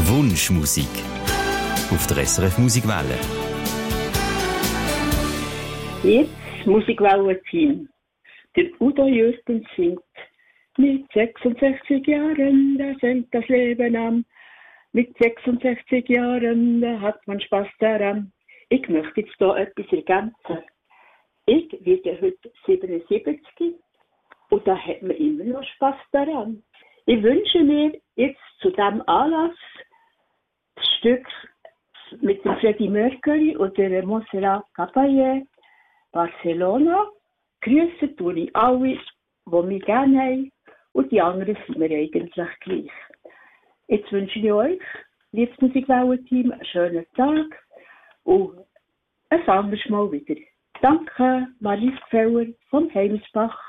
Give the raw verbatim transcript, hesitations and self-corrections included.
Wunschmusik auf der S R F Musikwelle. Jetzt Musikwelle-Team. Der Udo Jürgens singt. Mit sechsundsechzig Jahren, da fängt das Leben an. Mit sechsundsechzig Jahren, da hat man Spaß daran. Ich möchte jetzt hier etwas ergänzen. Ich werde heute siebenundsiebzig und da hat man immer noch Spaß daran. Ich wünsche mir jetzt zu diesem Anlass das Stück mit dem Freddie Mercury und der Montserrat Caballé, Barcelona. Grüße tue ich alle, die mich gerne haben, und die anderen sind mir eigentlich gleich. Jetzt wünsche ich euch, liebes Musikwelle-Team, einen schönen Tag und ein anderes Mal wieder. Danke, Marie Gefeller vom Heimsbach.